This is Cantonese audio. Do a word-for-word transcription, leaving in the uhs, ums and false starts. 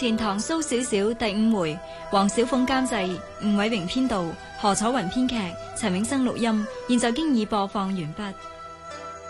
錢塘蘇小小第五回，黃小鳳監製，吳偉榮編導，何楚雲編劇，陳永生錄音，現在經已播放完畢。